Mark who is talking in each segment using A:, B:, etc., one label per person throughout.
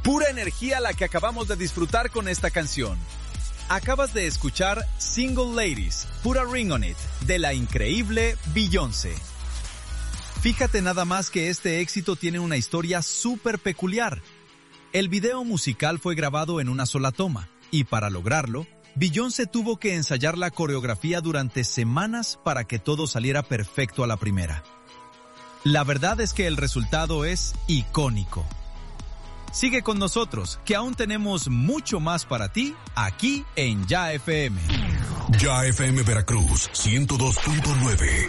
A: Pura energía la que acabamos de disfrutar con esta canción. Acabas de escuchar Single Ladies, Put a Ring on It, de la increíble Beyoncé. Fíjate nada más que este éxito tiene una historia súper peculiar. El video musical fue grabado en una sola toma, y para lograrlo, Beyoncé tuvo que ensayar la coreografía durante semanas para que todo saliera perfecto a la primera. La verdad es que el resultado es icónico. Sigue con nosotros, que aún tenemos mucho más para ti, aquí en Ya FM.
B: Ya FM Veracruz, 102.9.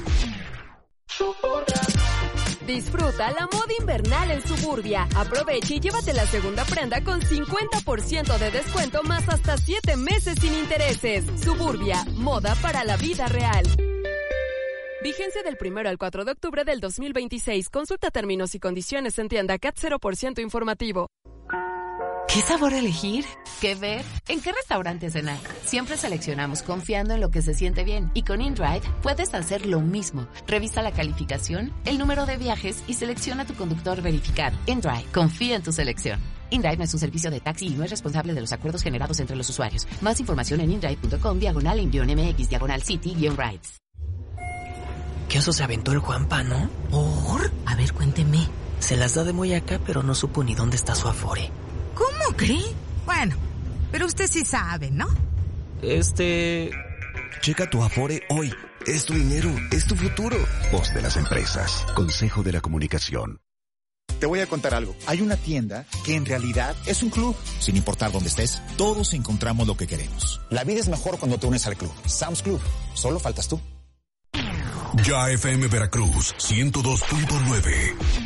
C: Disfruta la moda invernal en Suburbia. Aprovecha y llévate la segunda prenda con 50% de descuento más hasta 7 meses sin intereses. Suburbia, moda para la vida real. Vigencia del 1 al 4 de octubre del 2026. Consulta términos y condiciones en tienda CAT 0% informativo.
D: ¿Qué sabor elegir? ¿Qué ver? ¿En qué restaurante cenar? Siempre seleccionamos confiando en lo que se siente bien. Y con InDrive puedes hacer lo mismo. Revisa la calificación, el número de viajes y selecciona tu conductor verificado. InDrive, confía en tu selección. InDrive no es un servicio de taxi y no es responsable de los acuerdos generados entre los usuarios. Más información en indrive.com/MX/City-Rides.
E: ¿Qué oso se aventó el Juanpa, no?
F: ¿Por? A ver, cuénteme.
E: Se las da de muy acá, pero no supo ni dónde está su Afore.
F: ¿Cómo cree? Bueno, pero usted sí sabe, ¿no?
G: Checa tu Afore hoy. Es tu dinero, es tu futuro. Voz de las empresas. Consejo de la Comunicación.
H: Te voy a contar algo. Hay una tienda que en realidad es un club. Sin importar dónde estés, todos encontramos lo que queremos. La vida es mejor cuando te unes al club. Sam's Club. Solo faltas tú.
B: Ya FM Veracruz, 102.9.